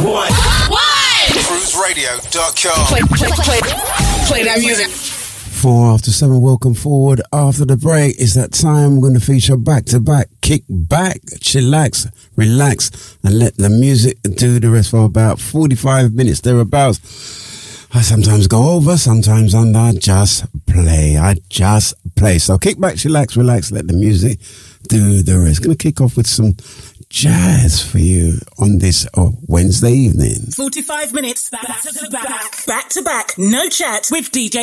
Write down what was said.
One. Cruiseradio.com. Play that music. 7:04, welcome forward. After the break, it's that time we're going to feature back-to-back. Kick back, chillax, relax, and let the music do the rest for about 45 minutes, thereabouts. I sometimes go over, sometimes under. I just play. So kick back, chillax, relax, let the music do the rest. Going to kick off with some jazz for you on this Wednesday evening. 45 minutes back to back, no chat with DJ